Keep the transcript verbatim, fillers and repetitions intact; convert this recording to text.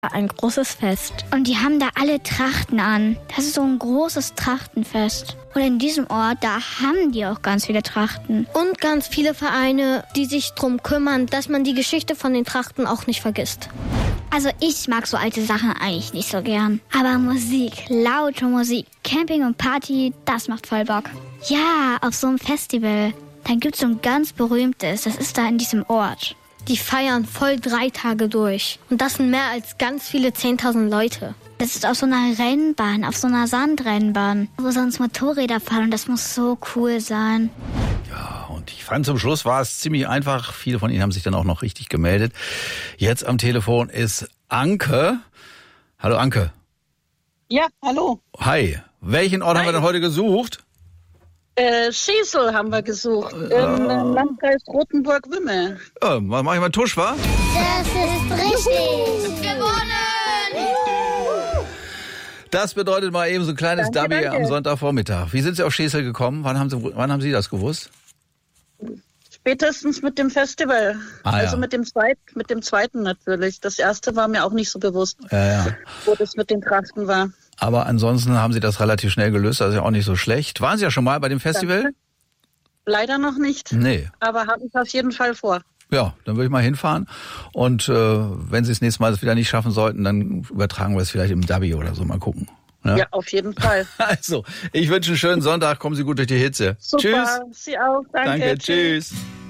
ein großes Fest. Und die haben da alle Trachten an. Das ist so ein großes Trachtenfest. Und in diesem Ort, da haben die auch ganz viele Trachten. Und ganz viele Vereine, die sich darum kümmern, dass man die Geschichte von den Trachten auch nicht vergisst. Also ich mag so alte Sachen eigentlich nicht so gern. Aber Musik, laute Musik, Camping und Party, das macht voll Bock. Ja, auf so einem Festival. Dann gibt's so ein ganz berühmtes, das ist da in diesem Ort. Die feiern voll drei Tage durch. Und das sind mehr als ganz viele zehntausend Leute. Das ist auf so einer Rennbahn, auf so einer Sandrennbahn, wo sonst Motorräder fahren. Und das muss so cool sein. Ja, und ich fand, zum Schluss war es ziemlich einfach. Viele von Ihnen haben sich dann auch noch richtig gemeldet. Jetzt am Telefon ist Anke. Hallo Anke. Ja, hallo. Hi. Welchen Ort Hi. haben wir denn heute gesucht? Äh, Schesel haben wir gesucht, im äh, Landkreis Rothenburg-Wimme. Ja, mach ich mal Tusch, wa? Das ist richtig. Gewonnen! Das bedeutet mal eben so ein kleines Danke, Derby danke. am Sonntagvormittag. Wie sind Sie auf Schesel gekommen? Wann haben Sie, wann haben Sie das gewusst? Spätestens mit dem Festival. Ah, also ja. mit dem zweiten, mit dem zweiten natürlich. Das erste war mir auch nicht so bewusst, Ja, ja. wo das mit den Trachten war. Aber ansonsten haben Sie das relativ schnell gelöst. Das ist ja auch nicht so schlecht. Waren Sie ja schon mal bei dem Festival? Danke. Leider noch nicht, Nee. aber habe ich auf jeden Fall vor. Ja, dann würde ich mal hinfahren. Und äh, wenn Sie es nächstes Mal das wieder nicht schaffen sollten, dann übertragen wir es vielleicht im Derby oder so. Mal gucken. Ja, Ja, auf jeden Fall. Also, ich wünsche einen schönen Sonntag. Kommen Sie gut durch die Hitze. Super, Tschüss. Sie auch. Danke. Danke, tschüss.